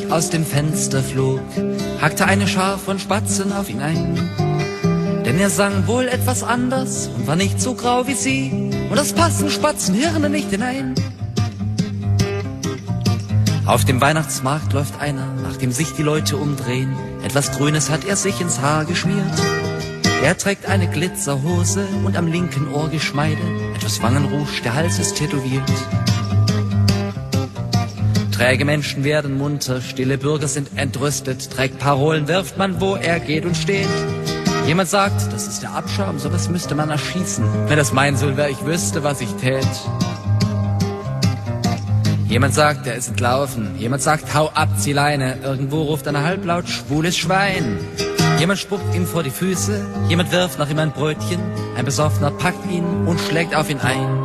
aus dem Fenster flog, hackte eine Schar von Spatzen auf ihn ein. Denn er sang wohl etwas anders und war nicht so grau wie sie, und das passen Spatzenhirne nicht hinein. Auf dem Weihnachtsmarkt läuft einer, nachdem sich die Leute umdrehen. Etwas Grünes hat er sich ins Haar geschmiert. Er trägt eine Glitzerhose und am linken Ohr Geschmeide, etwas Wangenrouge, der Hals ist tätowiert. Träge Menschen werden munter, stille Bürger sind entrüstet, trägt Parolen, wirft man, wo er geht und steht. Jemand sagt, das ist der Abschaum, sowas müsste man erschießen. Wenn das mein soll, wer ich wüsste, was ich tät. Jemand sagt, er ist entlaufen. Jemand sagt, hau ab, zieh Leine. Irgendwo ruft einer halblaut, schwules Schwein. Jemand spuckt ihm vor die Füße. Jemand wirft nach ihm ein Brötchen. Ein Besoffener packt ihn und schlägt auf ihn ein.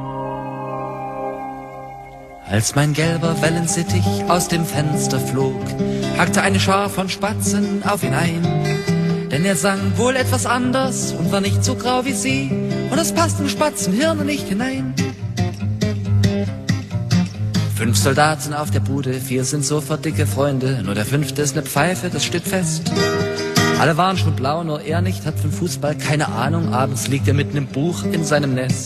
Als mein gelber Wellensittich aus dem Fenster flog, hackte eine Schar von Spatzen auf ihn ein. Denn er sang wohl etwas anders und war nicht so grau wie sie, und es passten Spatzenhirne nicht hinein. 5 Soldaten auf der Bude, 4 sind sofort dicke Freunde, nur der 5. ist ne Pfeife, das steht fest. Alle waren schon blau, nur er nicht, hat von Fußball keine Ahnung, abends liegt er mit nem Buch in seinem Nest.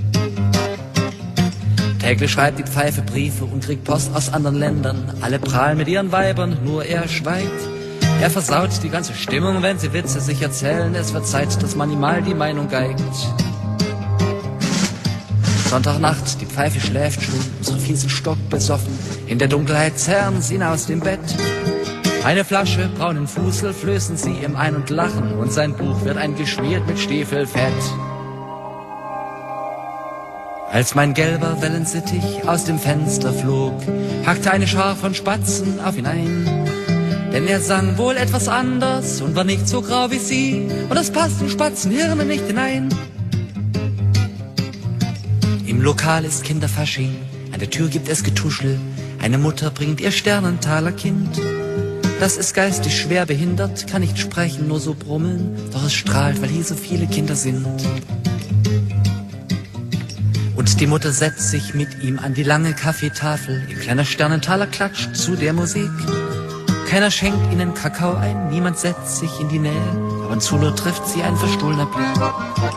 Täglich schreibt die Pfeife Briefe und kriegt Post aus anderen Ländern, alle prahlen mit ihren Weibern, nur er schweigt. Er versaut die ganze Stimmung, wenn sie Witze sich erzählen. Es wird Zeit, dass man ihm mal die Meinung geigt. Sonntagnacht, die Pfeife schläft schon, unsere Vieh sind stockbesoffen. In der Dunkelheit zerren sie ihn aus dem Bett. Eine Flasche braunen Fusel flößen sie ihm ein und lachen, und sein Buch wird eingeschmiert mit Stiefelfett. Als mein gelber Wellensittich aus dem Fenster flog, hackte eine Schar von Spatzen auf ihn ein. Denn er sang wohl etwas anders und war nicht so grau wie sie, und es passten Spatzenhirne nicht hinein. Im Lokal ist Kinderfasching, an der Tür gibt es Getuschel, eine Mutter bringt ihr Sternenthaler Kind. Das ist geistig schwer behindert, kann nicht sprechen, nur so brummeln, doch es strahlt, weil hier so viele Kinder sind. Und die Mutter setzt sich mit ihm an die lange Kaffeetafel, ihr kleiner Sternenthaler klatscht zu der Musik. Keiner schenkt ihnen Kakao ein, niemand setzt sich in die Nähe, ab und zu nur trifft sie ein verstohlener Blick.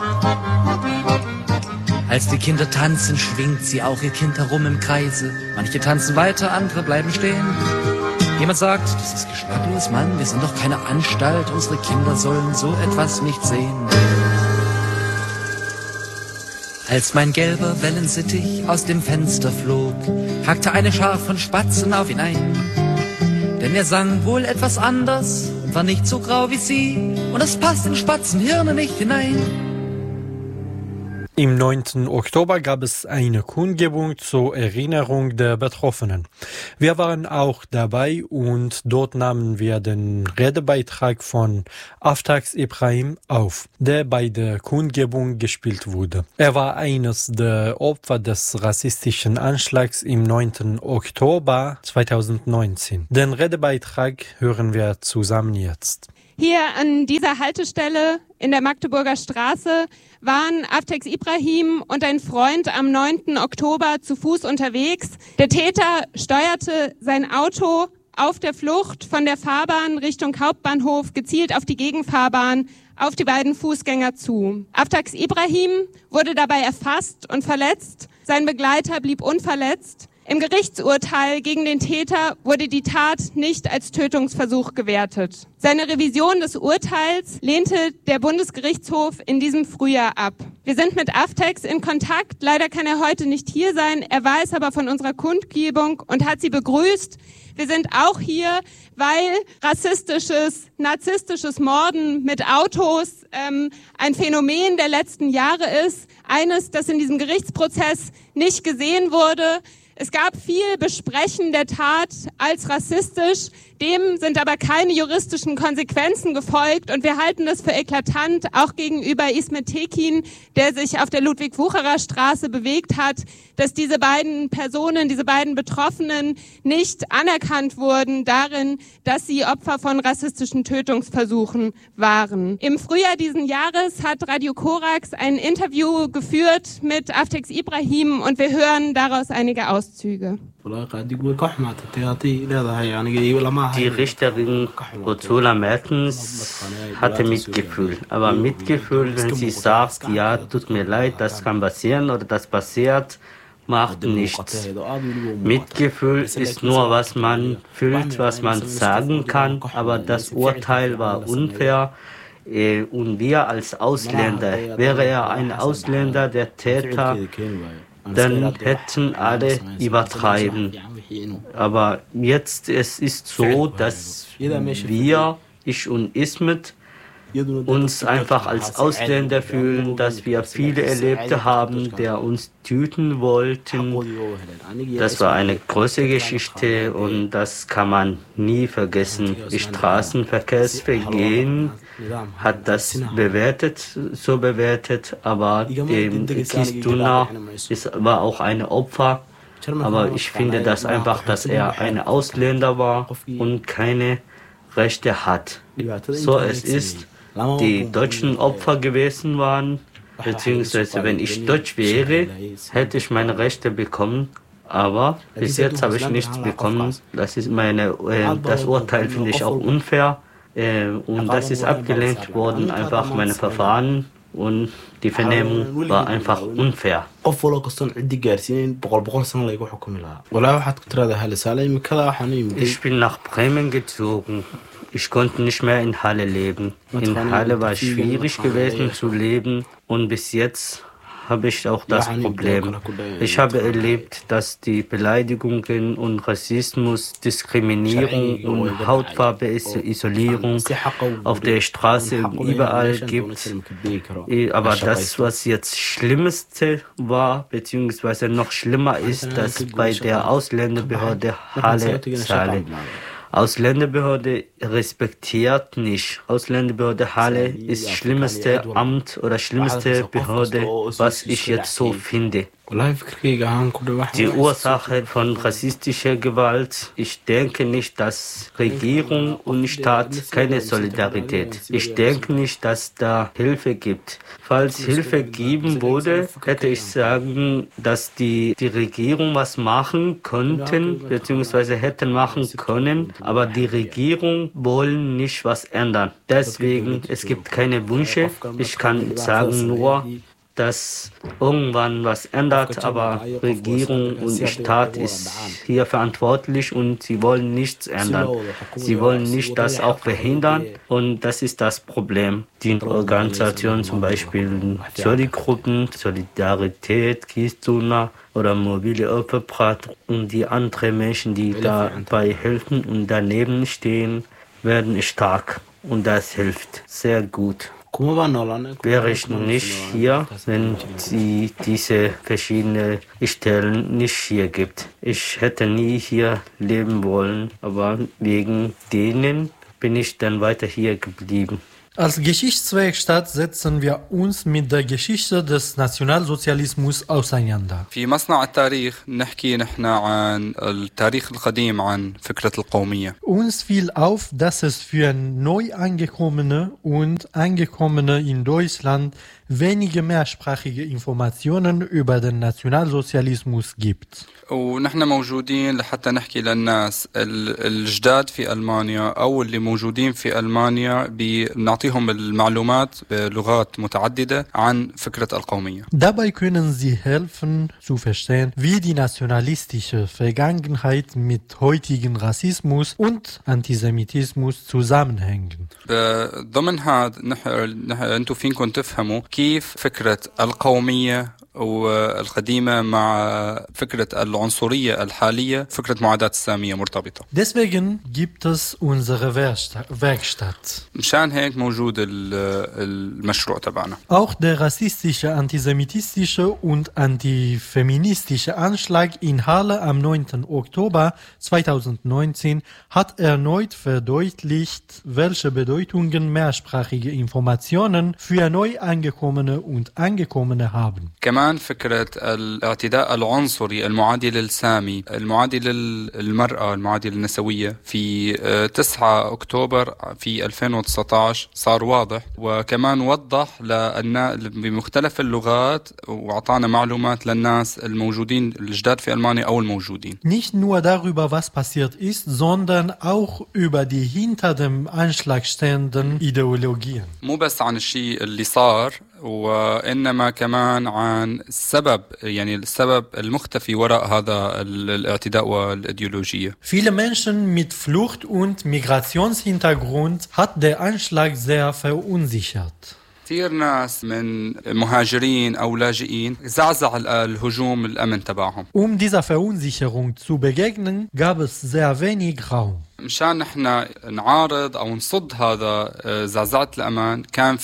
Als die Kinder tanzen, schwingt sie auch ihr Kind herum im Kreise. Manche tanzen weiter, andere bleiben stehen. Jemand sagt, das ist geschmacklos, Mann, wir sind doch keine Anstalt, unsere Kinder sollen so etwas nicht sehen. Als mein gelber Wellensittich aus dem Fenster flog, hackte eine Schar von Spatzen auf ihn ein. Denn er sang wohl etwas anders und war nicht so grau wie sie, und es passt in Spatzenhirne nicht hinein. Im 9. Oktober gab es eine Kundgebung zur Erinnerung der Betroffenen. Wir waren auch dabei und dort nahmen wir den Redebeitrag von Aftax Ibrahim auf, der bei der Kundgebung gespielt wurde. Er war eines der Opfer des rassistischen Anschlags im 9. Oktober 2019. Den Redebeitrag hören wir zusammen jetzt. Hier an dieser Haltestelle in der Magdeburger Straße waren Aftax Ibrahim und ein Freund am 9. Oktober zu Fuß unterwegs. Der Täter steuerte sein Auto auf der Flucht von der Fahrbahn Richtung Hauptbahnhof gezielt auf die Gegenfahrbahn, auf die beiden Fußgänger zu. Aftax Ibrahim wurde dabei erfasst und verletzt. Sein Begleiter blieb unverletzt. Im Gerichtsurteil gegen den Täter wurde die Tat nicht als Tötungsversuch gewertet. Seine Revision des Urteils lehnte der Bundesgerichtshof in diesem Frühjahr ab. Wir sind mit Aftax in Kontakt. Leider kann er heute nicht hier sein. Er weiß aber von unserer Kundgebung und hat sie begrüßt. Wir sind auch hier, weil rassistisches, narzisstisches Morden mit Autos ein Phänomen der letzten Jahre ist. Eines, das in diesem Gerichtsprozess nicht gesehen wurde. Es gab viel Besprechen der Tat als rassistisch, dem sind aber keine juristischen Konsequenzen gefolgt und wir halten das für eklatant, auch gegenüber Ismet Tekin, der sich auf der Ludwig-Wucherer Straße bewegt hat, dass diese beiden Personen, diese beiden Betroffenen nicht anerkannt wurden darin, dass sie Opfer von rassistischen Tötungsversuchen waren. Im Frühjahr diesen Jahres hat Radio Korax ein Interview geführt mit Aftax Ibrahim und wir hören daraus einige Auszüge. Auszüge. Die Richterin Ursula Mertens hatte Mitgefühl. Aber Mitgefühl, wenn sie sagt, ja, tut mir leid, das kann passieren oder das passiert, macht nichts. Mitgefühl ist nur, was man fühlt, was man sagen kann, aber das Urteil war unfair. Und wir als Ausländer, wäre er ein Ausländer, der Täter, dann hätten alle übertreiben. Aber jetzt es ist so, dass wir, ich und Ismet, uns einfach als Ausländer fühlen, dass wir viele Erlebte haben, der uns töten wollten. Das war eine große Geschichte und das kann man nie vergessen. Das Straßenverkehrsvergehen hat das so bewertet, aber Kistuna war auch ein Opfer. Aber ich finde das einfach, dass er ein Ausländer war und keine Rechte hat. So es ist, die deutschen Opfer gewesen waren, beziehungsweise wenn ich Deutsch wäre, hätte ich meine Rechte bekommen, aber bis jetzt habe ich nichts bekommen. Das Urteil finde ich auch unfair und das ist abgelehnt worden, einfach meine Verfahren. Und die Vernehmung war einfach unfair. Ich bin nach Bremen gezogen. Ich konnte nicht mehr in Halle leben. In Halle war es schwierig gewesen zu leben und bis jetzt habe ich auch das Problem. Ich habe erlebt, dass die Beleidigungen und Rassismus, Diskriminierung und Hautfarbe, Isolierung auf der Straße überall gibt. Aber das, was jetzt Schlimmste war, beziehungsweise noch schlimmer ist, dass bei der Ausländerbehörde Halle Saleh. Ausländerbehörde respektiert nicht. Ausländerbehörde Halle ist das schlimmste Amt oder schlimmste Behörde, was ich jetzt so finde. Die Ursache von rassistischer Gewalt, ich denke nicht, dass Regierung und Staat keine Solidarität. Ich denke nicht, dass da Hilfe gibt. Falls Hilfe geben würde, hätte ich sagen, dass die Regierung was machen könnten, beziehungsweise hätten machen können, aber die Regierung wollen nicht was ändern. Deswegen, es gibt keine Wünsche. Ich kann sagen nur, dass irgendwann was ändert, aber Regierung und Staat ist hier verantwortlich und sie wollen nichts ändern. Sie wollen nicht das auch verhindern und das ist das Problem. Die Organisationen, zum Beispiel Gruppen, Solidarität, Kistuna oder Mobile Opferbrat und die anderen Menschen, die dabei helfen und daneben stehen, werden stark und das hilft sehr gut. Wäre ich nicht hier, wenn es diese verschiedenen Stellen nicht hier gibt. Ich hätte nie hier leben wollen, aber wegen denen bin ich dann weiter hier geblieben. Als Geschichtswerkstatt setzen wir uns mit der Geschichte des Nationalsozialismus auseinander. في مصنع التاريخ نحكي نحن عن التاريخ القديم عن فكرة القومية. Uns fiel auf, dass es für Neuangekommene und Angekommene in Deutschland wenige mehrsprachige Informationen über den Nationalsozialismus gibt. ونحن موجودين لحتى نحكي للناس الجداد في ألمانيا أو اللي موجودين في ألمانيا بنعطيهم المعلومات بلغات متعددة عن فكرة القومية. Dabei können sie helfen zu verstehen, wie die nationalistische Vergangenheit mit heutigen Rassismus und Antisemitismus zusammenhängen. ضمن هذا أنتم فيكم تفهموا كيف فكرة القومية والقديمة مع فكرة العنصرية الحالية فكرة معاداة السامية مرتبطة. Deswegen gibt es unsere Werkstatt. مشان هيك موجود المشروع تبعنا. Auch der rassistische, antisemitistische und antifeministische Anschlag in Halle am 9. Oktober 2019 hat erneut verdeutlicht, welche Bedeutungen mehrsprachige Informationen für Neuangekommene und Angekommene haben. كمان كمان فكرة الاعتداء العنصري المعادي للسامي المعادي للمرأة المعادي للنسوية في 9 أكتوبر في 2019 صار واضح، وكمان وضح بمختلف اللغات وأعطانا معلومات للناس الموجودين الجداد في ألمانيا أو الموجودين. Nicht nur darüber, was passiert ist, sondern auch über die hinter dem Anschlag stehenden Ideologien. مو بس عن الشيء اللي صار، وإنما كمان عن السبب، يعني السبب المختفي وراء هذا الاعتداء والإيديولوجية. Viele Menschen mit Flucht- und Migrationshintergrund hat der Anschlag sehr verunsichert. كثير ناس من مهاجرين أو لاجئين زعزع الهجوم الأمن تبعهم. Dieser Verunsicherung zu begegnen, gab es sehr wenig Raum. مشان نحن نعارض أو نصد هذا زعزعة الأمان كان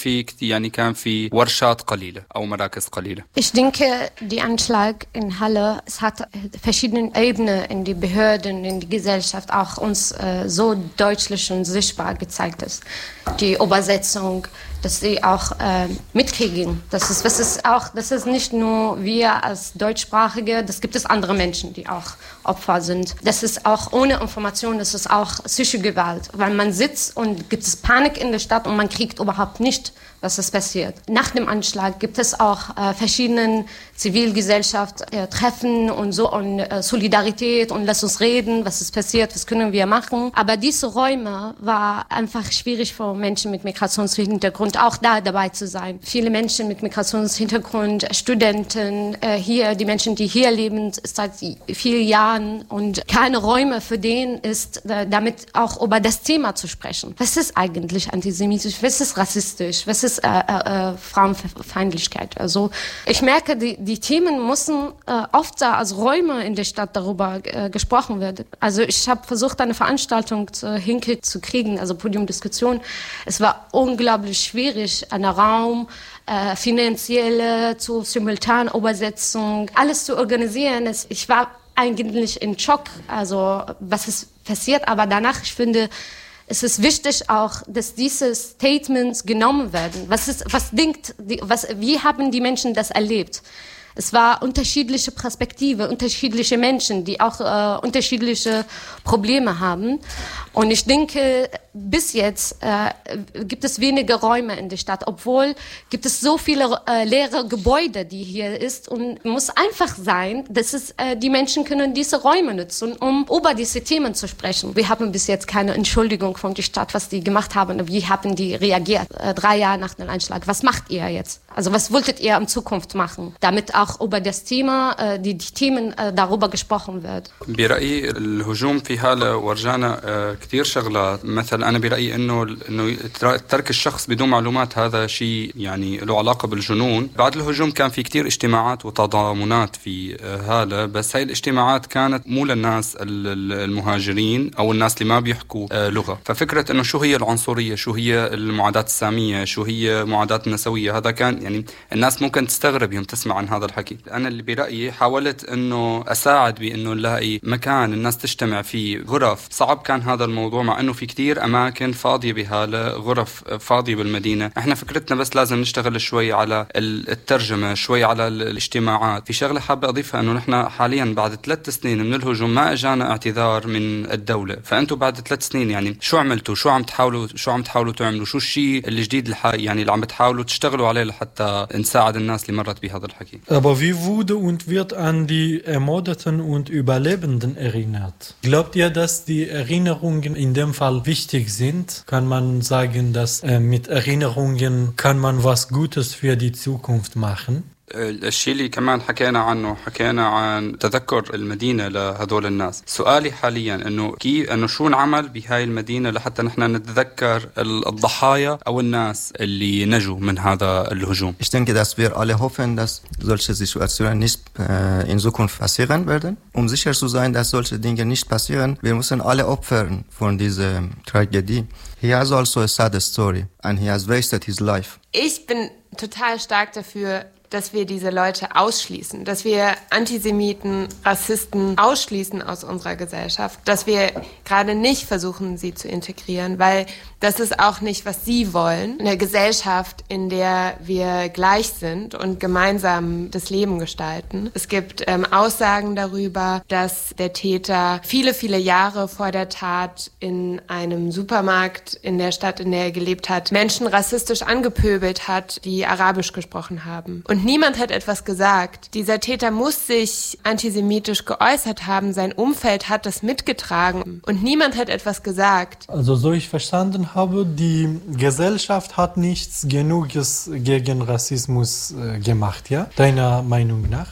في ورشات قليلة أو مراكز قليلة. Ich denke, der Anschlag in Halle, es hat verschiedene Ebenen in die Behörden, in die Gesellschaft auch uns so deutlich und sichtbar gezeigt ist. Die Übersetzung, dass sie auch mitkriegen. Das ist nicht nur wir als Deutschsprachige, das gibt es andere Menschen, die auch Opfer sind. Das ist auch ohne Information, das ist auch psychische Gewalt, weil man sitzt und gibt es Panik in der Stadt und man kriegt überhaupt nicht, was ist passiert. Nach dem Anschlag gibt es auch verschiedene Zivilgesellschaft Treffen und so und Solidarität und lass uns reden, was ist passiert, was können wir machen. Aber diese Räume war einfach schwierig für Menschen mit Migrationshintergrund auch da dabei zu sein. Viele Menschen mit Migrationshintergrund, Studenten hier, die Menschen, die hier leben seit vielen Jahren und keine Räume für den ist, damit auch über das Thema zu sprechen. Was ist eigentlich antisemitisch? Was ist rassistisch? Was ist Frauenfeindlichkeit? Also ich merke, die Themen müssen oft da als Räume in der Stadt darüber gesprochen werden. Also ich habe versucht, eine Veranstaltung hinzukriegen, also Podiumdiskussion. Es war unglaublich schwierig, einen Raum, finanzielle, zur Simultanübersetzung, alles zu organisieren. Ich war eigentlich in Schock, also was ist passiert, aber danach, ich finde, es ist wichtig auch, dass diese Statements genommen werden. Wie haben die Menschen das erlebt? Es war unterschiedliche Perspektive, unterschiedliche Menschen, die auch unterschiedliche Probleme haben. Und ich denke, bis jetzt gibt es wenige Räume in der Stadt, obwohl gibt es so viele leere Gebäude, die hier ist. Und muss einfach sein, dass die Menschen können diese Räume nutzen, um über diese Themen zu sprechen. Wir haben bis jetzt keine Entschuldigung von der Stadt, was die gemacht haben. Wie haben die reagiert 3 Jahre nach dem Einschlag? Was macht ihr jetzt? Also was wolltet ihr in Zukunft machen, damit auch über das Thema, die Themen darüber gesprochen wird? برأيي الهجوم في هالة ورجانا كثير شغلات. مثلا أنا برأيي إنه ترك الشخص بدون معلومات هذا شيء يعني له علاقة بالجنون. بعد الهجوم كان في كثير اجتماعات وتضامنات في هالة، بس هاي الاجتماعات كانت مو للناس المهاجرين أو الناس اللي ما بيحكوا لغة. ففكرة إنه شو هي العنصرية، شو هي المعاداة السامية، شو هي معاداة النسوية، هذا كان يعني الناس ممكن تستغرب يوم تسمع عن هذا الحكي. أنا اللي برأيي حاولت إنه أساعد بإنه نلاقي مكان الناس تجتمع فيه، غرف. صعب كان هذا الموضوع مع إنه في كتير أماكن فاضية بهالة، غرف فاضية بالمدينة. إحنا فكرتنا بس لازم نشتغل شوي على الترجمة، شوي على الاجتماعات. في شغلة حابة أضيفها إنه نحن حاليا بعد 3 سنين من الهجوم ما أجانا اعتذار من الدولة. فأنتوا بعد 3 سنين يعني شو عملتوا؟ شو عم تحاولوا تعملوا؟ شو الشيء الجديد يعني اللي عم بتحاولوا تشتغلوا عليه لحتى نساعد الناس اللي مرت بهذا الحكي؟ Aber wie wurde und wird an die Ermordeten und Überlebenden erinnert? Glaubt ihr, dass die Erinnerungen in dem Fall wichtig sind? Kann man sagen, dass mit Erinnerungen kann man was Gutes für die Zukunft machen? الشيء اللي كمان حكينا عن تذكر المدينة لهذول الناس. سؤالي حاليا انه شو نعمل بهاي المدينة لحتى نحن نتذكر الضحايا او الناس اللي نجوا من هذا الهجوم. Ich denke, dass wir alle hoffen, dass solche Situationen nicht in Zukunft passieren werden. Um sicher zu sein, dass solche Dinge nicht passieren, wir müssen alle opfern von dieser Tragödie. He has also a sad story and he has wasted his life. Ich bin total stark dafür, dass wir diese Leute ausschließen, dass wir Antisemiten, Rassisten ausschließen aus unserer Gesellschaft, dass wir gerade nicht versuchen, sie zu integrieren, weil das ist auch nicht, was sie wollen. Eine Gesellschaft, in der wir gleich sind und gemeinsam das Leben gestalten. Es gibt Aussagen darüber, dass der Täter viele, viele Jahre vor der Tat in einem Supermarkt in der Stadt, in der er gelebt hat, Menschen rassistisch angepöbelt hat, die Arabisch gesprochen haben. Und niemand hat etwas gesagt. Dieser Täter muss sich antisemitisch geäußert haben. Sein Umfeld hat das mitgetragen. Und niemand hat etwas gesagt. Also so ich verstanden habe, die Gesellschaft hat nichts Genuges gegen Rassismus gemacht, ja? Deiner Meinung nach?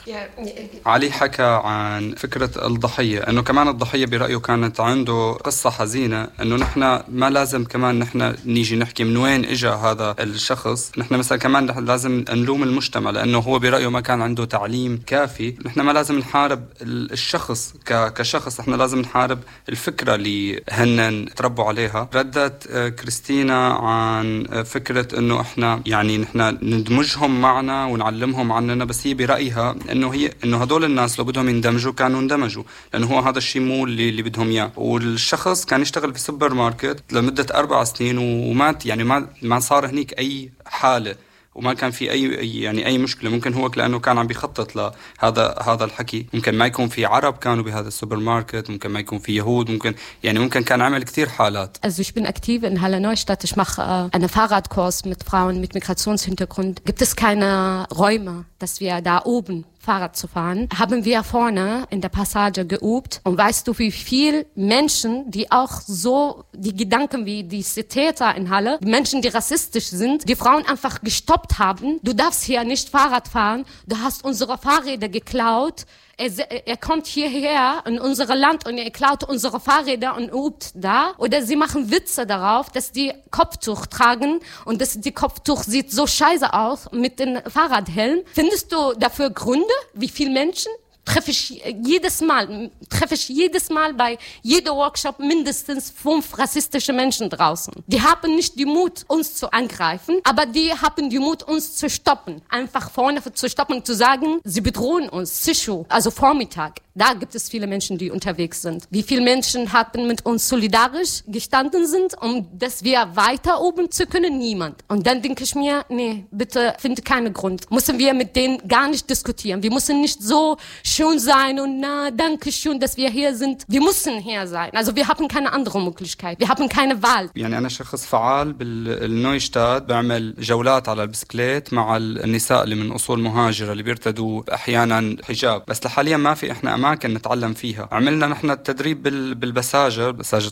علي حكى عن فكرة الضحية أنه كمان الضحية برأيه كانت عنده قصة حزينة أنه نحن ما لازم كمان نحن نيجي نحكي من وين إجا هذا الشخص. نحن مثلا كمان لازم نلوم المجتمع لأنه هو برأيه ما كان عنده تعليم كافي. نحن ما لازم نحارب الشخص كشخص، نحن لازم نحارب الفكرة اللي هن تربوا عليها. ردت كريستينا عن فكرة أنه إحنا يعني نحن ندمجهم معنا ونعلمهم عننا، بس هي برأيها أنه هدول الناس لو بدهم يندمجوا كانوا اندمجوا، لأنه هو هذا الشيء مو اللي بدهم إياه. والشخص كان يشتغل في سوبر ماركت لمدة 4 سنين ومات، يعني ما صار هنيك أي حالة وما كان في أي مشكلة. ممكن هو لأنه كان عم بيخطط لهذا الحكي، ممكن ما يكون في عرب كانوا بهذا السوبر ماركت، ممكن ما يكون في يهود، ممكن كان عمل كتير حالات. Also ich bin aktiv in Halle Neustadt. Ich mache einen Fahrradkurs mit Frauen mit Migrationshintergrund. Gibt es keine Räume, dass wir da oben Fahrrad zu fahren, haben wir vorne in der Passage geübt. Und weißt du, wie viel Menschen, die auch so die Gedanken wie diese Täter in Halle, die Menschen, die rassistisch sind, die Frauen einfach gestoppt haben. Du darfst hier nicht Fahrrad fahren. Du hast unsere Fahrräder geklaut. Er kommt hierher in unser Land und er klaut unsere Fahrräder und übt da. Oder sie machen Witze darauf, dass die Kopftuch tragen und dass die Kopftuch sieht so scheiße aus mit dem Fahrradhelm. Findest du dafür Gründe? Wie viele Menschen? Treffe ich jedes Mal bei jedem Workshop mindestens 5 rassistische Menschen draußen. Die haben nicht den Mut, uns zu angreifen, aber die haben den Mut, uns zu stoppen. Einfach vorne zu stoppen und zu sagen, sie bedrohen uns. Sischu, also Vormittag. Da gibt es viele Menschen, die unterwegs sind. Wie viele Menschen haben mit uns solidarisch gestanden sind, um dass wir weiter oben zu können? Niemand. Und dann denke ich mir, nee, bitte finde keinen Grund. Müssen wir mit denen gar nicht diskutieren. Wir müssen nicht so schön sein und na, danke schön, dass wir hier sind. Wir müssen hier sein. Also wir haben keine andere Möglichkeit. Wir haben keine Wahl. يعني أنا شخص فعال بالنويشتاد، بعمل جولات على البسكليت مع النساء اللي من أصول مهاجرة اللي بيرتدوا أحيانا حجاب، بس لحاليا ما في إحنا أماكن نتعلم فيها. عملنا نحن التدريب بالبساجة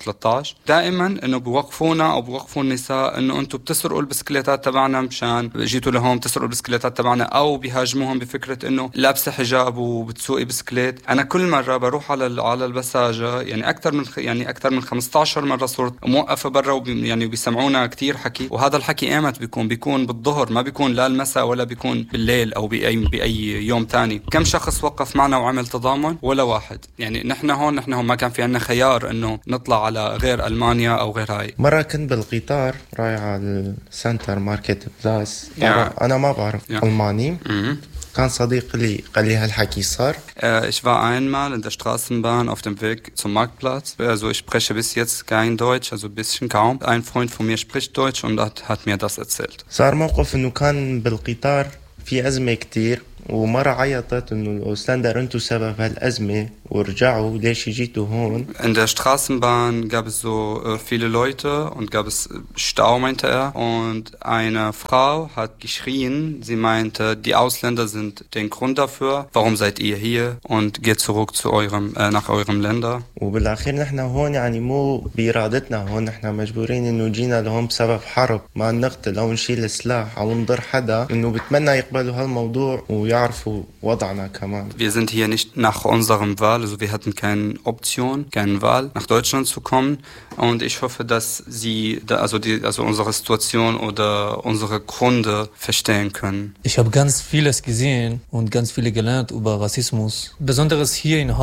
13 دائما إنه بوقفونا أو بوقفوا النساء إنه أنتم بتسرقوا البسكليتات تبعنا مشان جيتوا لهون تسرقوا البسكليتات تبعنا، أو بيهاجموهم بفكرة إنه لابسة حجاب وبتسوقي بسكليت. أنا كل مرة بروح على البساجة يعني أكثر من 15 مرة صرت موقفة برا يعني بيسمعونا كتير حكي، وهذا الحكي إيمت بيكون بالظهر، ما بيكون لا المساء ولا بيكون بالليل أو بأي يوم تاني. كم شخص وقف معنا وعمل تضامن؟ ولا واحد. يعني نحن هون ما كان في عنا خيار إنه نطلع على غير ألمانيا أو غير هاي. مرة كنت بالقطار رايح على السنتر ماركت بلاس، أنا ما بعرف ألماني. كان صديق لي قال لي هالحكي صار. Ich war einmal in der Straßenbahn auf dem Weg zum Marktplatz. Also ich spreche bis jetzt kein Deutsch, also ein bisschen kaum. Ein Freund von mir spricht Deutsch und hat mir das erzählt. صار موقف إنه كان بالقطار في أزمة كتير، ومرة عيطت إنه الأوسلندر أنتوا سبب هالأزمة ورجعوا ليش جيتوا هون. In der Straßenbahn gab es so viele Leute und gab es Stau, meinte er. Und eine Frau hat geschrien, sie meinte, die Ausländer sind der Grund dafür. Warum seid ihr hier? Und geht zurück zu nach eurem Länder. وبالأخير نحن هون يعني مو بإرادتنا، هون نحن مجبورين إنه جينا لهم بسبب حرب، ما نقتل أو نشيل سلاح أو نضر حدا، إنه بتمنى يقبلوا هالموضوع ويعرفوا وضعنا كمان. Wir sind hier nicht nach unserem Wahl, also wir hatten keine Option, keine Wahl, nach Deutschland zu kommen. Und ich hoffe, dass Sie also unsere Situation oder unsere Gründe verstehen können. Ich habe ganz vieles gesehen und ganz viel gelernt über Rassismus. Besonders hier in Halle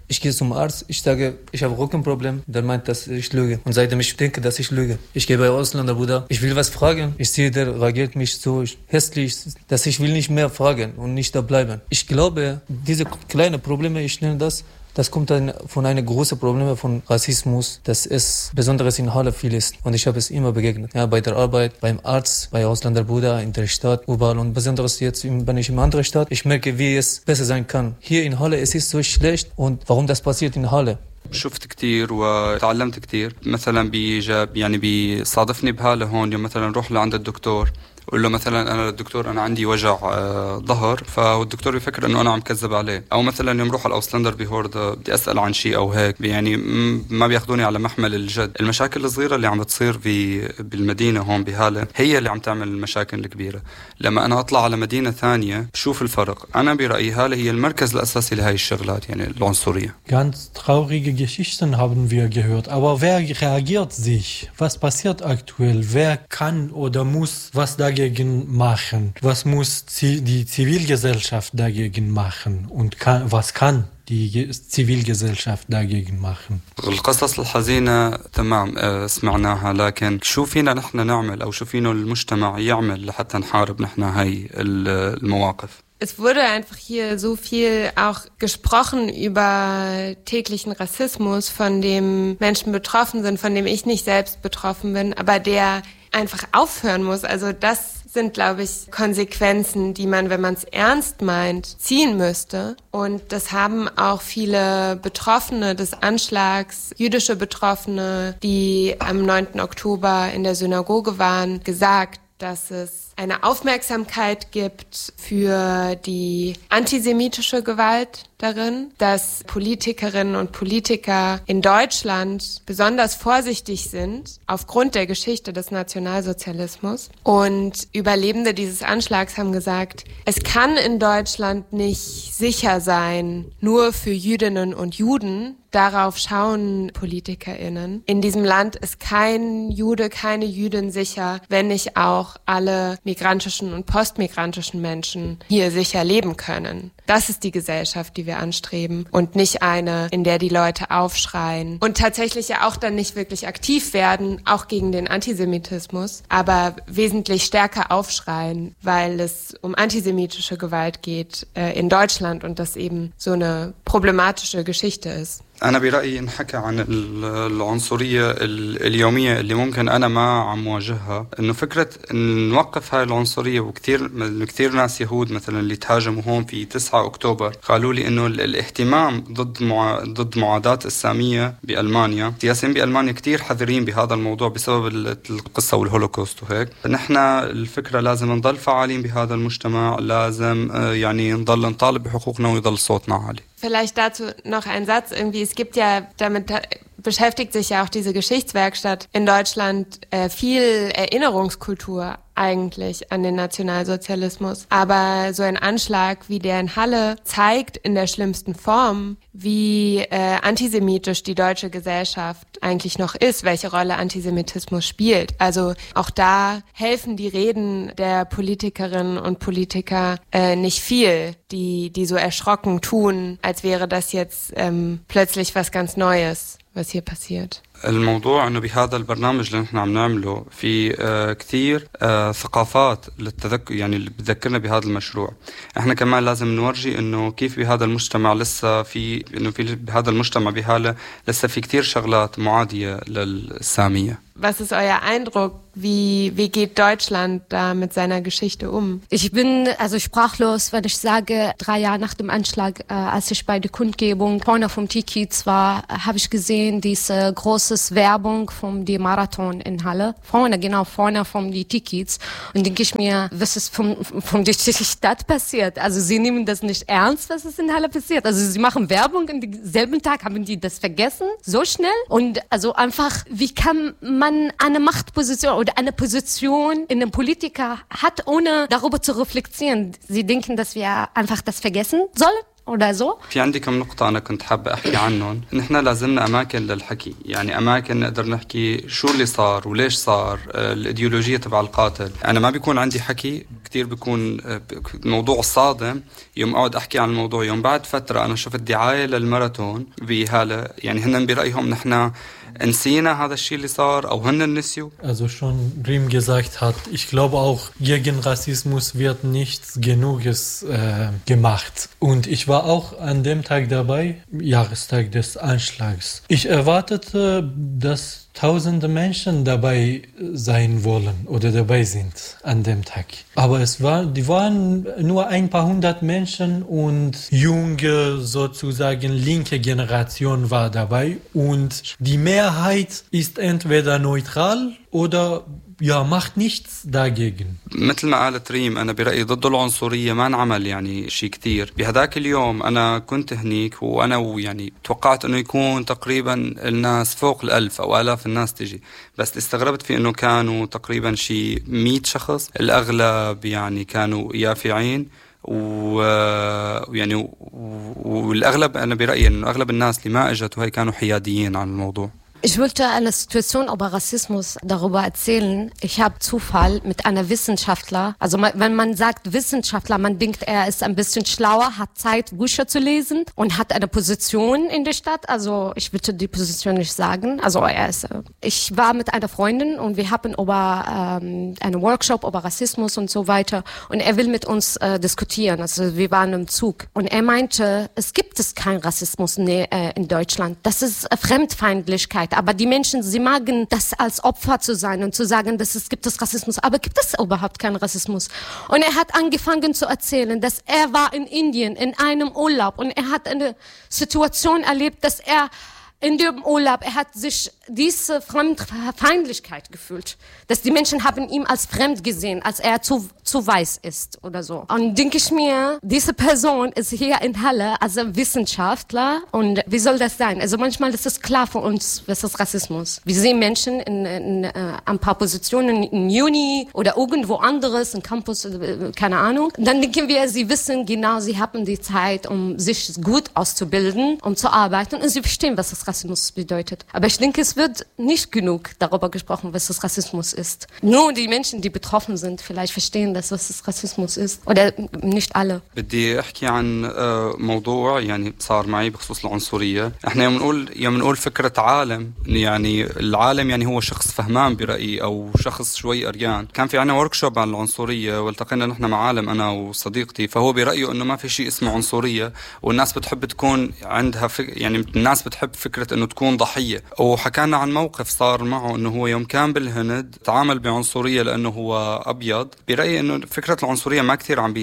Ich gehe zum Arzt, ich sage, ich habe Rückenproblem, der meint, dass ich lüge. Und seitdem ich denke, dass ich lüge. Ich gehe bei Ausländerbruder, ich will was fragen. Ich sehe, der reagiert mich so hässlich, dass ich will nicht mehr fragen und nicht da bleiben. Ich glaube, diese kleinen Probleme, ich nenne das kommt dann von einem großen Problem von Rassismus, dass es besonders in Halle viel ist. Und ich habe es immer begegnet. Ja, bei der Arbeit, beim Arzt, bei Ausländerbruder, in der Stadt, überall. Und besonders jetzt bin ich in einer anderen Stadt. Ich merke, wie es besser sein kann. Hier in Halle es ist so schlecht. Und warum das passiert in Halle? شفت كتير وتعلمت كتير مثلا يعني بيصادفني بحالة هون يوم مثلا نروح لعند الدكتور قول له مثلا انا للدكتور انا عندي وجع ظهر فالدكتور بيفكر انه انا عم كذب عليه او مثلا يوم روح على الاوسلندر بهوردا بدي اسال عن شيء او هيك يعني ما بياخذوني على محمل الجد. المشاكل الصغيره اللي عم بتصير بالمدينه هون بهاله هي اللي عم تعمل المشاكل الكبيره. لما انا اطلع على مدينه ثانيه بشوف الفرق. انا برايي هاله هي المركز الاساسي لهي الشغلات يعني العنصريه. Ganz traurige Geschichten haben wir gehört, aber wer reagiert sich? Was passiert aktuell? Wer kann oder muss was dagegen machen? Was muss die Zivilgesellschaft dagegen machen? Und was kann die Zivilgesellschaft dagegen machen? القصص الحزينة تمام سمعناها لكن شو فينا نحن نعمل أو شو فينا المجتمع يعمل لحتى نحارب نحن هاي المواقف؟ Es wurde einfach hier so viel auch gesprochen über täglichen Rassismus, von dem Menschen betroffen sind, von dem ich nicht selbst betroffen bin, aber der einfach aufhören muss. Also das sind, glaube ich, Konsequenzen, die man, wenn man es ernst meint, ziehen müsste. Und das haben auch viele Betroffene des Anschlags, jüdische Betroffene, die am 9. Oktober in der Synagoge waren, gesagt, dass es eine Aufmerksamkeit gibt für die antisemitische Gewalt darin, dass Politikerinnen und Politiker in Deutschland besonders vorsichtig sind aufgrund der Geschichte des Nationalsozialismus. Und Überlebende dieses Anschlags haben gesagt, es kann in Deutschland nicht sicher sein, nur für Jüdinnen und Juden. Darauf schauen PolitikerInnen. In diesem Land ist kein Jude, keine Jüdin sicher, wenn nicht auch alle migrantischen und postmigrantischen Menschen hier sicher leben können. Das ist die Gesellschaft, die wir anstreben und nicht eine, in der die Leute aufschreien und tatsächlich ja auch dann nicht wirklich aktiv werden, auch gegen den Antisemitismus, aber wesentlich stärker aufschreien, weil es um antisemitische Gewalt geht in Deutschland und das eben so eine problematische Geschichte ist. أنا برأيي نحكي عن العنصرية اليومية اللي ممكن أنا ما عم واجهها إنه فكرة إن نوقف هاي العنصرية وكتير ناس يهود مثلا اللي تهاجموا هون في 9 أكتوبر قالوا لي إنه الاهتمام ضد معاداة السامية بألمانيا السياسيين بألمانيا كتير حذرين بهذا الموضوع بسبب القصة والهولوكوست وهيك. نحن الفكرة لازم نضل فعالين بهذا المجتمع لازم يعني نضل نطالب بحقوقنا ويضل صوتنا عالي. Vielleicht dazu noch ein Satz irgendwie. Es gibt ja, damit beschäftigt sich ja auch diese Geschichtswerkstatt in Deutschland viel Erinnerungskultur eigentlich an den Nationalsozialismus. Aber so ein Anschlag wie der in Halle zeigt in der schlimmsten Form, wie antisemitisch die deutsche Gesellschaft eigentlich noch ist, welche Rolle Antisemitismus spielt. Also auch da helfen die Reden der Politikerinnen und Politiker nicht viel, die so erschrocken tun, als wäre das jetzt plötzlich was ganz Neues, was hier passiert. الموضوع انه بهذا البرنامج اللي نحن عم نعمله في كتير ثقافات للتذكر يعني اللي بتذكرنا بهذا المشروع. احنا كمان لازم نورجي انه كيف بهذا المجتمع لسه في بهذا المجتمع بهاله لسه في كتير شغلات معادية للسامية. Was ist euer Eindruck? Wie geht Deutschland da mit seiner Geschichte um? Ich bin also sprachlos, wenn ich sage, 3 Jahre nach dem Anschlag, als ich bei der Kundgebung vorne vom T-Kiez war, habe ich gesehen, diese große Werbung vom die Marathon in Halle. Vorne vom die T-Kiez. Und denke ich mir, was ist vom die Stadt passiert? Also sie nehmen das nicht ernst, was ist in Halle passiert. Also sie machen Werbung und denselben Tag haben die das vergessen, so schnell. Und also einfach, wie kann man eine Machtposition oder eine Position in einem Politiker hat, ohne darüber zu reflektieren. Sie denken, dass wir einfach das vergessen sollen? oder so. في عندي كم نقطة أنا كنت حابة أحكي عنهم. نحن لازمنا أماكن للحكي، يعني أماكن نقدر نحكي شو اللي صار وليش صار، الإيديولوجية تبع القاتل. أنا ما بيكون عندي حكي كتير، بيكون موضوع صادم يوم أقعد أحكي عن الموضوع. يوم بعد فترة أنا شفت دعاية للماراثون بهالة، يعني هن برأيهم نحن نسينا هذا الشيء اللي صار أو هن نسيوا. Also schon Riem gesagt hat, ich glaube auch, gegen Rassismus wird nichts Genuges gemacht. Und ich war auch an dem Tag dabei, Jahrestag des Anschlags. Ich erwartete, dass tausende Menschen dabei sein wollen oder dabei sind an dem Tag. Aber die waren nur ein paar hundert Menschen und junge, sozusagen linke Generation war dabei. Und die Mehrheit ist entweder neutral oder macht nichts dagegen. مثل ما قالت ريم أنا برأيي ضد العنصرية ما نعمل يعني شيء كتير. بهداك اليوم أنا كنت هنيك وأنا يعني توقعت أنه يكون تقريبا الناس فوق 1000 أو آلاف الناس تجي، بس استغربت في أنه كانوا تقريبا شيء 100 شخص. الأغلب يعني كانوا يافعين ويعني والأغلب أنا برأيي أنه أغلب الناس اللي ما اجت وهي كانوا حياديين عن الموضوع. Ich wollte eine Situation über Rassismus darüber erzählen. Ich habe Zufall mit einer Wissenschaftler. Also wenn man sagt Wissenschaftler, man denkt, er ist ein bisschen schlauer, hat Zeit, Bücher zu lesen und hat eine Position in der Stadt. Also ich würde die Position nicht sagen. Also ich war mit einer Freundin und wir haben über einen Workshop über Rassismus und so weiter. Und er will mit uns diskutieren. Also wir waren im Zug. Und er meinte, es gibt keinen Rassismus in Deutschland. Das ist Fremdfeindlichkeit. Aber die Menschen, sie magen das als Opfer zu sein und zu sagen, gibt es Rassismus. Aber gibt es überhaupt keinen Rassismus? Und er hat angefangen zu erzählen, dass er war in Indien in einem Urlaub und er hat eine Situation erlebt, dass er in dem Urlaub, er hat sich diese Fremdfeindlichkeit gefühlt. Dass die Menschen haben ihn als fremd gesehen, als er zu weiß ist oder so. Und denke ich mir, diese Person ist hier in Halle als Wissenschaftler und wie soll das sein? Also manchmal ist es klar für uns, was ist Rassismus. Wir sehen Menschen in ein paar Positionen in Uni oder irgendwo anderes, im Campus, keine Ahnung. Dann denken wir, sie wissen genau, sie haben die Zeit, um sich gut auszubilden, um zu arbeiten und sie verstehen, was das Rassismus bedeutet. Aber ich denke, es wird nicht genug darüber gesprochen, was das Rassismus ist. Nur die Menschen, die betroffen sind, vielleicht verstehen das, was das Rassismus ist. Oder nicht alle. بدي أحكي عن موضوع يعني صار معي بخصوص العنصرية. احنا يوم نقول فكرة عالم، يعني العالم يعني هو شخص فهمان برأيي أو شخص شوي قريان. كان في عنا وركشوب عن العنصرية والتقينا نحن مع عالم أنا وصديقتي، فهو برأيه إنه ما في شيء اسمه عنصرية والناس بتحب تكون عندها يعني الناس بتحب فكرة إنه تكون ضحية. وحكانا عن موقف صار معه إنه هو يوم كان بالهند تعامل بعنصرية لأنه هو أبيض. برأيي إنه فكرة العنصرية ما كثير عم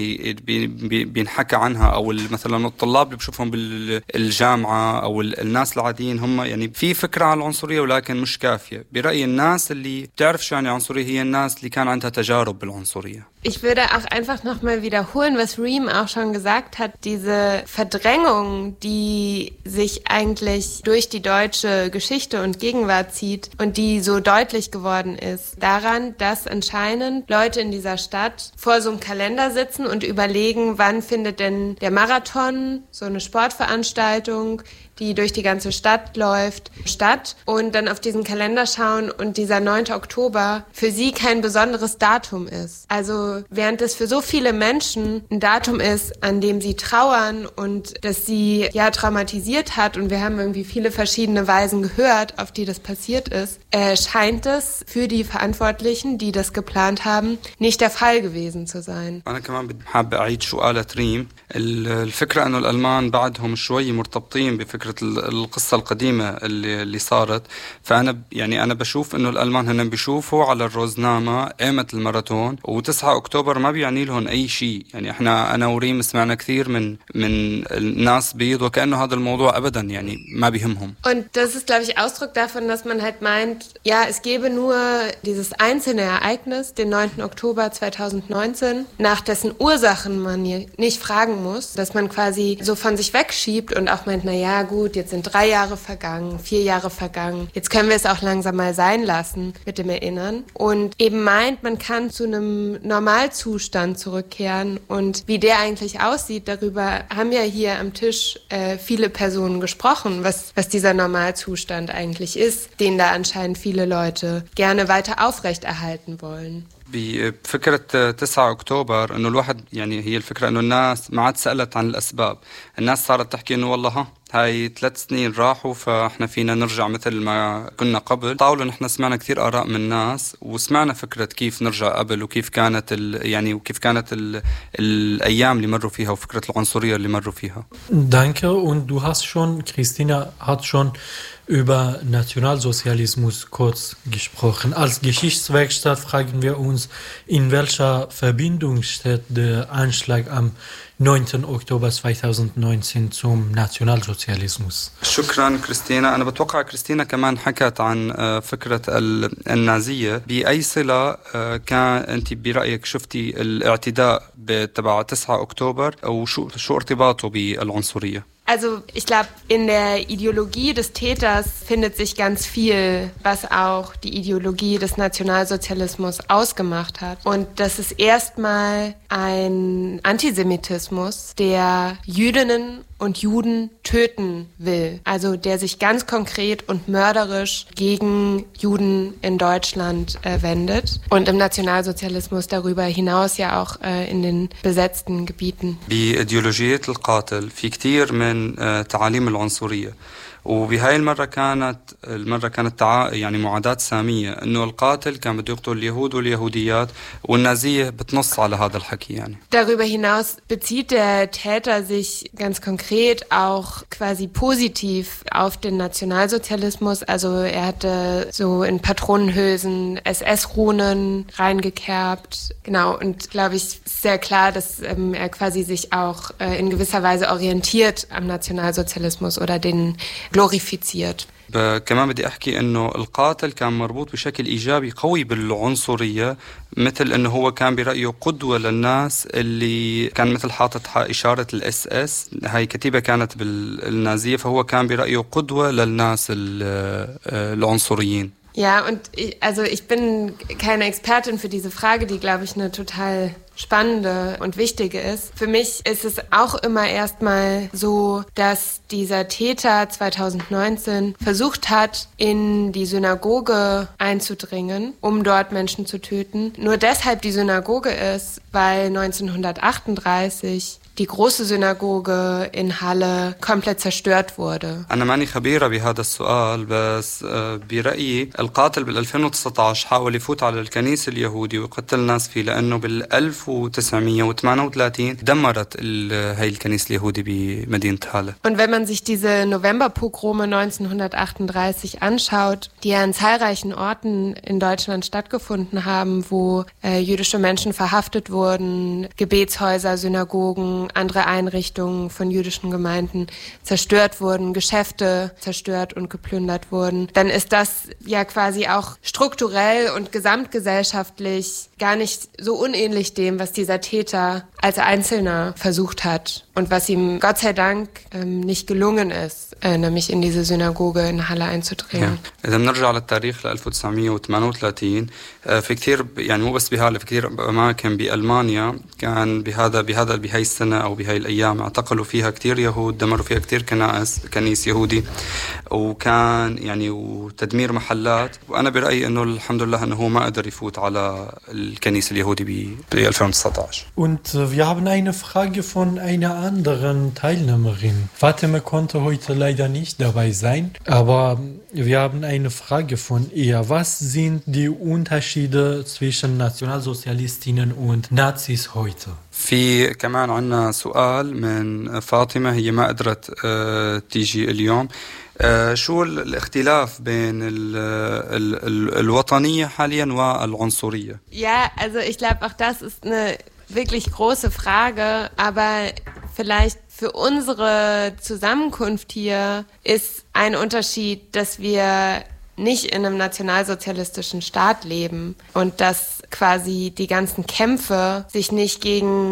بينحكى عنها، أو مثلا الطلاب اللي بشوفهم بالجامعة أو الناس العاديين هم يعني في فكرة عن العنصرية ولكن مش كافية. برأيي الناس اللي بتعرف شو يعني عنصرية هي الناس اللي كان عندها تجارب بالعنصرية. Ich würde auch einfach nochmal wiederholen, was Reem auch schon gesagt hat, diese Verdrängung, die sich eigentlich durch die deutsche Geschichte und Gegenwart zieht und die so deutlich geworden ist, daran, dass anscheinend Leute in dieser Stadt vor so einem Kalender sitzen und überlegen, wann findet denn der Marathon, so eine Sportveranstaltung, die durch die ganze Stadt läuft, statt, und dann auf diesen Kalender schauen und dieser 9. Oktober für sie kein besonderes Datum ist. Also während es für so viele Menschen ein Datum ist, an dem sie trauern und das sie ja traumatisiert hat, und wir haben irgendwie viele verschiedene Weisen gehört, auf die das passiert ist, scheint es für die Verantwortlichen, die das geplant haben, nicht der Fall gewesen zu sein. أنا كمان حابة أعيد شو قالت ريم. الفكرة إنه الألمان بعدهم شوي مرتبطين بفكرة القصة القديمة اللي صارت. فأنا يعني أنا بشوف إنه الألمان هن بيشوفوا على الروزنامة قيمة الماراثون، و9 أكتوبر ما بيعني لهم أي شيء. يعني أنا وريم سمعنا كثير من الناس بيض وكأنه هذا الموضوع أبدا يعني ما بيهمهم. Und das ist, glaube ich, Ausdruck davon, dass man halt meint, ja, es gäbe nur dieses einzelne Ereignis, den 9. Oktober 2019, nach dessen Ursachen man nicht fragen sagen muss, dass man quasi so von sich wegschiebt und auch meint, na ja, gut, jetzt sind 3 Jahre vergangen, 4 Jahre vergangen, jetzt können wir es auch langsam mal sein lassen mit dem Erinnern und eben meint, man kann zu einem Normalzustand zurückkehren und wie der eigentlich aussieht, darüber haben ja hier am Tisch viele Personen gesprochen, was dieser Normalzustand eigentlich ist, den da anscheinend viele Leute gerne weiter aufrechterhalten wollen. بفكرة 9 أكتوبر إنه الواحد يعني هي الفكرة إنه الناس ما عاد سألت عن الأسباب، الناس صارت تحكي إنه والله هاي 3 سنين راحوا فإحنا فينا نرجع مثل ما كنا قبل. طاولة نحن سمعنا كثير آراء من الناس وسمعنا فكرة كيف نرجع قبل وكيف كانت وكيف كانت الأيام اللي مروا فيها وفكرة العنصرية اللي مروا فيها. Danke und du hast schon, Christina hat schon über Nationalsozialismus kurz gesprochen. Als Geschichtswerkstatt fragen wir uns, in welcher Verbindung steht der Anschlag am 9. Oktober 2019 zum Nationalsozialismus. شكرا كريستينا. أنا بتوقع كريستينا كمان حكت عن فكرة النازية. بأي صلة كان أنت برأيك شفتي الاعتداء تبع 9 أكتوبر أو شو ارتباطه بالعنصرية؟ Also ich glaube, in der Ideologie des Täters findet sich ganz viel, was auch die Ideologie des Nationalsozialismus ausgemacht hat. Und das ist erstmal ein Antisemitismus, der Jüdinnen und Juden töten will. Also der sich ganz konkret und mörderisch gegen Juden in Deutschland wendet. Und im Nationalsozialismus darüber hinaus ja auch in den besetzten Gebieten. بإيديولوجية القاتل في كتير من تعاليم العنصرية وبهاي المرة كانت يعني معاداة سامية إنه القاتل كان بده يقتل اليهود واليهوديات والنازية بتنص على هذا الحكي يعني. Darüber hinaus bezieht der Täter sich ganz konkret auch quasi positiv auf den Nationalsozialismus. Also er hatte so in Patronenhülsen SS-Runen reingekerbt. Genau, und glaube ich sehr klar, dass er quasi sich auch in gewisser Weise orientiert am Nationalsozialismus oder den glorifiziert. كمان بدي أحكي إنه القاتل كان مربوط بشكل إيجابي قوي بالعنصرية مثل إنه هو كان برأيه قدوة للناس اللي كان مثل حاطط إشارة الإس إس هاي كتيبة كانت بالنازية فهو كان برأيه قدوة للناس العنصريين. Ja, und ich bin keine Expertin für diese Frage, die, glaube ich, eine total spannende und wichtige ist. Für mich ist es auch immer erstmal so, dass dieser Täter 2019 versucht hat, in die Synagoge einzudringen, um dort Menschen zu töten. Nur deshalb die Synagoge ist, weil 1938 die große Synagoge in Halle komplett zerstört wurde. أنا ماني خبيرة بهذا السؤال بس برأيي القاتل بال 2019 حاول يفوت على الكنيسة اليهودي ويقتل الناس فيه لأنه بال 1938 دمرت هاي الكنيسة اليهودي بمدينة هالة. Und wenn man sich diese Novemberpogrome 1938 anschaut, die an zahlreichen Orten in Deutschland stattgefunden haben, wo jüdische Menschen verhaftet wurden, Gebetshäuser, Synagogen, andere Einrichtungen von jüdischen Gemeinden zerstört wurden, Geschäfte zerstört und geplündert wurden, dann ist das ja quasi auch strukturell und gesamtgesellschaftlich gar nicht so unähnlich dem, was dieser Täter als Einzelner versucht hat und was ihm Gott sei Dank nicht gelungen ist, nämlich in diese Synagoge in Halle einzudringen. إذا بنرجع للتاريخ ل 1938 في كثير يعني مو بس بهالة في كثير أماكن بألمانيا كان بهاي السنة أو بهاي الأيام اعتقلوا فيها كثير يهود دمروا فيها كثير كنيس يهودي وكان يعني وتدمير محلات وأنا برأيي إنه الحمد لله إنه هو ما قدر يفوت على الكنيسة اليهودي ب 2019. Und wir haben eine Frage von einer anderen Teilnehmerin. Fatima konnte heute leider nicht dabei sein, aber wir haben eine Frage von ihr. Was sind die Unterschiede zwischen Nationalsozialistinnen und Nazis heute? في كمان عنا سؤال من فاطمة هي ما قدرت تيجي اليوم شو الاختلاف بين الوطنية حاليا والعنصرية؟ Ja, also ich glaube auch das ist eine wirklich große Frage, aber vielleicht für unsere Zusammenkunft hier ist ein Unterschied, dass wir nicht in einem nationalsozialistischen Staat leben und dass quasi die ganzen Kämpfe sich nicht gegen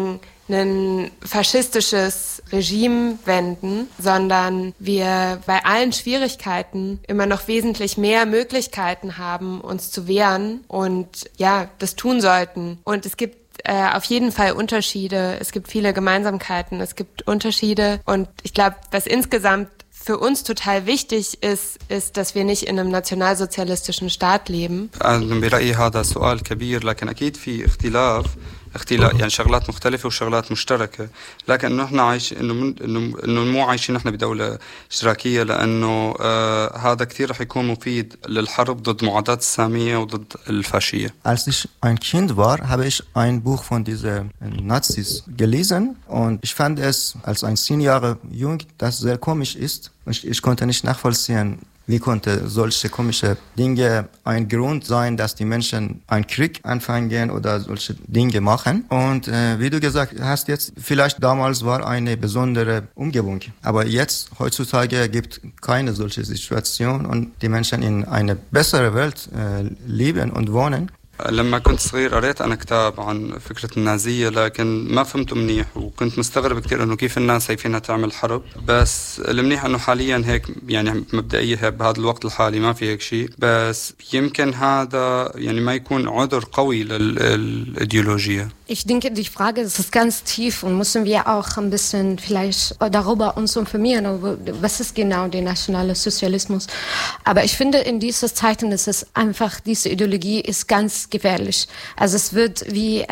ein faschistisches Regime wenden, sondern wir bei allen Schwierigkeiten immer noch wesentlich mehr Möglichkeiten haben, uns zu wehren und ja, das tun sollten. Und es gibt auf jeden Fall Unterschiede. Es gibt viele Gemeinsamkeiten, es gibt Unterschiede. Und ich glaube, was insgesamt für uns total wichtig ist, dass wir nicht in einem nationalsozialistischen Staat leben. برأيي هذا سؤال كبير لكن أكيد في اختلاف يعني شغلات مختلفة وشغلات مشتركة لكن نحن عايش إنه مو عايشين نحن بدولة اشتراكية لأنه هذا كثير رح يكون مفيد للحرب ضد معاداة السامية وضد الفاشية. Als ich ein Kind war, habe ich ein Buch von diesen Nazis gelesen und ich fand es als ein 10 Jahre jung, das sehr komisch ist. Ich konnte nicht nachvollziehen, wie konnte solche komische Dinge ein Grund sein, dass die Menschen einen Krieg anfangen oder solche Dinge machen. Und wie du gesagt hast jetzt, vielleicht damals war eine besondere Umgebung. Aber jetzt, heutzutage, gibt keine solche Situation und die Menschen in eine bessere Welt leben und wohnen. لما كنت صغير قريت أنا كتاب عن فكرة النازية لكن ما فهمته منيح وكنت مستغرب كتير إنه كيف الناس شايفينها تعمل حرب بس المنيح إنه حاليا هيك يعني مبدئيا بهذا الوقت الحالي ما في هيك شيء بس يمكن هذا يعني ما يكون عذر قوي للإيديولوجية. Ich denke, die Frage ist ganz tief und müssen wir auch ein bisschen vielleicht darüber uns informieren, was ist genau der nationale Sozialismus. Aber ich finde, in diesen Zeiten ist es einfach, diese Ideologie ist ganz gefährlich. Also es wird wie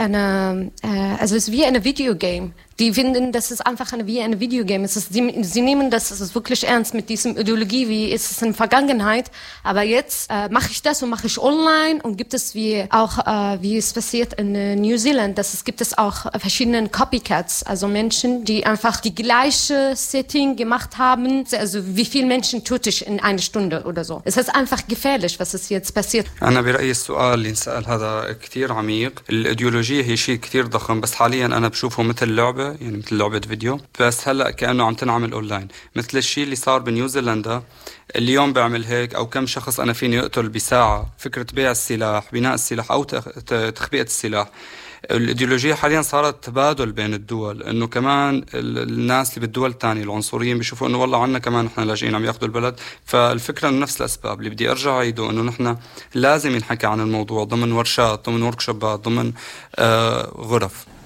es ist wie eine Videogame. Die finden, das ist einfach wie ein Videogame. Sie nehmen das wirklich ernst mit diesem Ideologie, wie ist es in der Vergangenheit. Aber jetzt mache ich das und mache ich online und gibt es wie es passiert in New Zealand, gibt es auch verschiedene Copycats, also Menschen, die einfach die gleiche Setting gemacht haben. Also wie viele Menschen tut ich in einer Stunde oder so. Es ist einfach gefährlich, was es jetzt passiert. أنا برأيي السؤال اللي انسأل هذا كتير عميق. الإيديولوجية هي شيء كتير ضخم بس حاليا أنا بشوفه مثل لعبة يعني مثل لعبة فيديو بس هلأ كأنه عم تنعمل أونلاين مثل الشيء اللي صار بنيوزيلندا اليوم بعمل هيك أو كم شخص أنا فيني أقتل بساعة فكرة بيع السلاح بناء السلاح أو تخبئة السلاح. الإيديولوجية حاليا صارت تبادل بين الدول إنه كمان الناس اللي بالدول الثانية العنصريين بيشوفوا إنه والله عنا كمان نحن لاجئين عم ياخذوا البلد فالفكرة من نفس الأسباب اللي بدي أرجع أعيده إنه نحن لازم ينحكي عن الموضوع ضمن ورشات ضمن وركشوبات ضمن غرف.